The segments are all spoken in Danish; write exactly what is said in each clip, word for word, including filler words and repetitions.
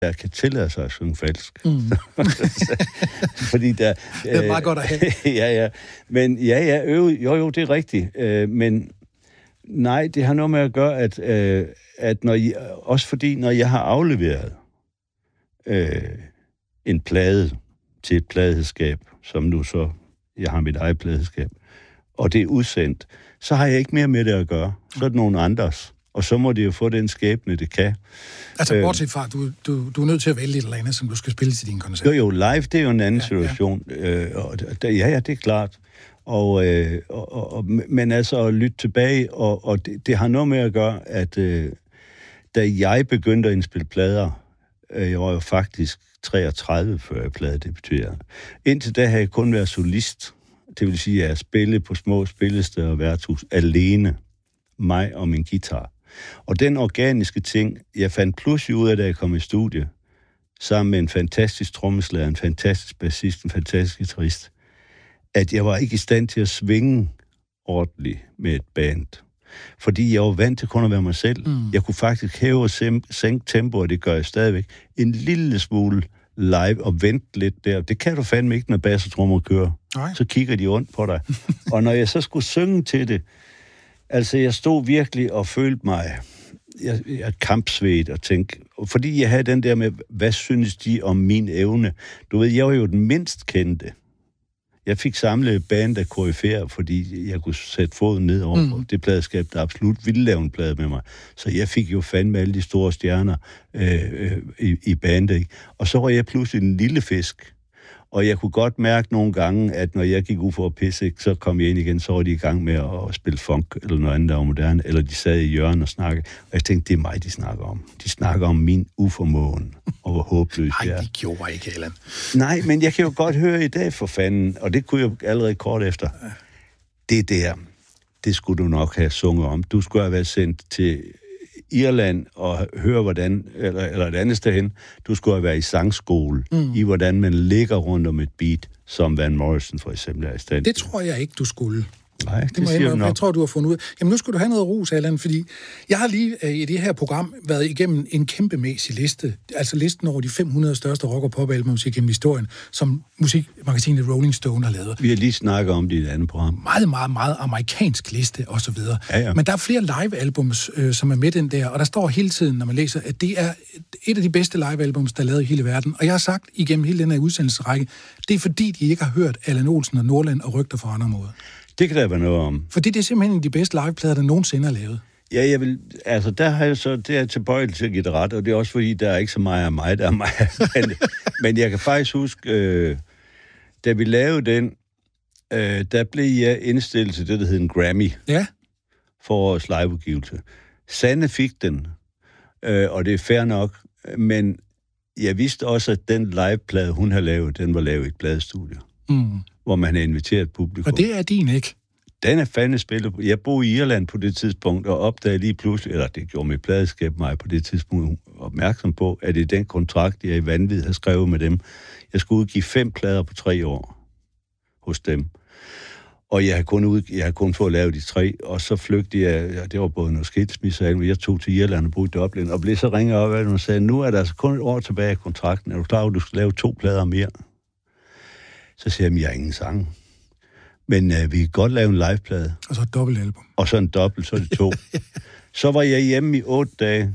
der kan tillade sig at synge falsk. Mm. Fordi der... Det er meget godt at have. ja, ja. Men ja, ja, jo, jo, jo, det er rigtigt. Øh, men nej, det har noget med at gøre, at, øh, at når I, også fordi, når jeg har afleveret øh, en plade til et pladeskab, som nu så, jeg har mit eget pladeskab, og det er udsendt, så har jeg ikke mere med det at gøre. Så er det nogen andres. Og så må det jo få den skæbne, det kan. Altså, bortset fra, du, du, du er nødt til at vælge et eller andet, som du skal spille til din koncert. Jo, jo, live, det er jo en anden ja, situation. Ja. Øh, og der, ja, ja, det er klart. Og, øh, og, og, men altså at lytte tilbage, og, og det, det har noget med at gøre, at øh, da jeg begyndte at indspille plader, øh, jeg var jo faktisk treogtredive, før jeg pladedebuterede. Indtil da havde jeg kun været solist. Det vil sige, at jeg spillede på små spillesteder og værtshus alene, mig og min guitar. Og den organiske ting, jeg fandt pludselig ud af, da jeg kom i studie, sammen med en fantastisk trommeslager, en fantastisk bassist, en fantastisk guitarist, at jeg var ikke i stand til at svinge ordentligt med et band. Fordi jeg var vant til kun at være mig selv. Mm. Jeg kunne faktisk hæve og sænke tempo, og det gør jeg stadigvæk, en lille smule live og vente lidt der. Det kan du fandme ikke, når bass og trommer kører. Nej. Så kigger de ondt på dig. Og når jeg så skulle synge til det, altså jeg stod virkelig og følte mig, jeg, jeg kampsvedt og tænkte, fordi jeg havde den der med, hvad synes de om min evne? Du ved, jeg var jo den mindst kendte. Jeg fik samlet band af koryfærer, fordi jeg kunne sætte foden ned over mm. det pladeskab, der absolut ville lave en plade med mig. Så jeg fik jo fandme alle de store stjerner øh, øh, i, i bandet, ikke? Og så var jeg pludselig en lille fisk. Og jeg kunne godt mærke nogle gange, at når jeg gik ud for at pisse, så kom jeg ind igen, så var de i gang med at spille funk, eller noget andet, der var moderne, eller de sad i hjørnet og snakkede. Og jeg tænkte, det er mig, de snakker om. De snakker om min uformåen, og hvor håbløs jeg er. Nej, de gjorde ikke, Allan. Nej, men jeg kan jo godt høre i dag, for fanden, og det kunne jeg allerede kort efter. Det der, det skulle du nok have sunget om. Du skulle have været sendt til Irland og høre, hvordan, eller, eller et andet sted hen, du skulle have været i sangskole, mm. i hvordan man ligger rundt om et beat, som Van Morrison for eksempel er i stand. Det tror jeg ikke, du skulle. Nej, det, det må siger jeg, du nok. Jeg tror, du har fundet ud. Jamen, nu skal du have noget ros, Allan, fordi jeg har lige øh, i det her program været igennem en kæmpemæssig liste, altså listen over de fem hundrede største rock- og pop-albums igennem historien, som musikmagasinet Rolling Stone har lavet. Vi har lige snakket om det i et andet program. Meget, meget, meget amerikansk liste, og så videre. Ja, ja. Men der er flere live-albums, øh, som er med den der, og der står hele tiden, når man læser, at det er et af de bedste live-albums, der er lavet i hele verden. Og jeg har sagt igennem hele den her udsendelsesrække, det er fordi, de ikke har hørt Allan Olsen og Nordland og Rygter fra andre måder. Det kan der være noget om. Fordi det er simpelthen de bedste liveplader, der nogensinde er lavet. Ja, jeg vil, altså der har jeg så, det er tilbøjeligt til at give det ret, og det er også fordi, der er ikke så meget af mig, der er mig. men, men jeg kan faktisk huske, øh, da vi lavede den, øh, der blev jeg indstillet til det, der hed en Grammy. Ja. For årets liveudgivelse. Sanne fik den, øh, og det er fair nok, men jeg vidste også, at den liveplade, hun har lavet, den var lavet i et pladestudie. Mm. Hvor man har inviteret publikum. Og det er din, ikke? Den er fandme spillet. Jeg boede i Irland på det tidspunkt, og opdagede lige pludselig, eller det gjorde mit pladeskab mig på det tidspunkt, opmærksom på, at det er den kontrakt, jeg i vanvid har skrevet med dem. Jeg skulle udgive fem plader på tre år hos dem. Og jeg har kun, ud, jeg har kun fået lavet de tre, og så flygtede jeg, ja, det var både noget skilsmisse, og jeg tog til Irland og boede i Dublin, og blev så ringet op af dem og sagde, nu er der altså kun et år tilbage i kontrakten. Er du klar, at du skal lave to plader mere? Så siger jeg, jeg har ingen sang. Men øh, vi kan godt lave en liveplade. Og så et dobbeltalbum. Og så en dobbelt, så er det to. Så var jeg hjemme i otte dage,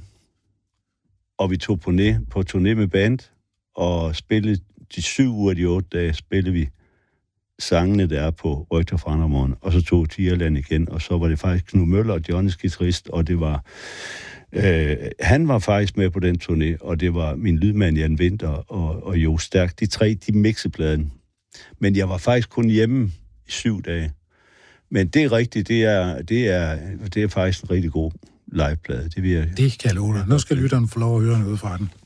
og vi tog på, turné, på turné med band, og spillede de syv uger af de otte dage, spillede vi sangene, der er på Rygter fra andre morgen, og så tog til Irland igen, og så var det faktisk Knud Møller og Johnnys guitarist, og det var... Øh, han var faktisk med på den turné, og det var min lydmand Jan Winter og, og Jo Stærk. De tre, de mixepladen. Men jeg var faktisk kun hjemme i syv dage. Men det er rigtigt, det er, det er, det er faktisk en rigtig god liveplade. Det, vil jeg... det kan jeg love dig. Nu skal lytteren få lov at høre noget fra den.